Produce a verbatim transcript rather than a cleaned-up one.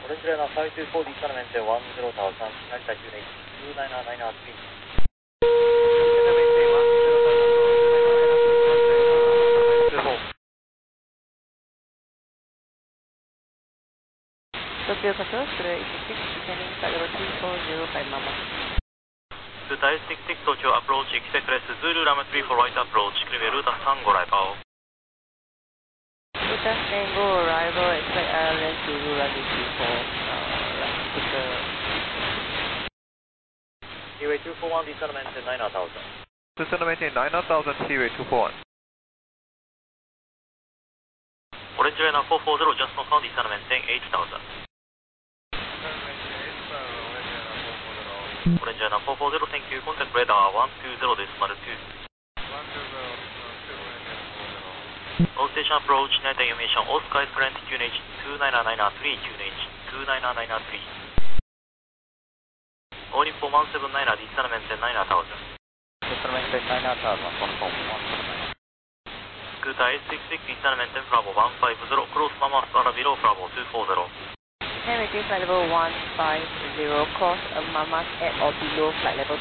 Orange Liner five two four descend maintain one zero thousand, Narita Q H two nine nine three. Tokyo Control, Zulu eight six six, descending flight level two four zero five Mama. Zulu eight six six, Tokyo approach, Express Zulu Lama three four right approach, clear Ruta threeご来場。 Ruta Tango arrival, expect Ireland Zulu runway three four, uh, right, Victor. Seaway two four one, descend maintain nine thousand. Descend maintain nine thousand, Seaway two four one. Orange Liner four four zero, just confirm, descend maintain eight thousand. Orange Liner four four zero, thank you. Contact radar one two zero decimal two. All station approach, Narita information, all skies current Q N H two nine nine three, Q N H two nine nine three. All Nippon one seven nine, descend maintain nine thousand. Descend maintain nine thousand, confirm one seven nine. Scooter eight six six, descend maintain Bravo one five zero, cross Mama Star below Bravo two four zero. And maintain flight level one five zero, cross uh, Mamas at or below flight level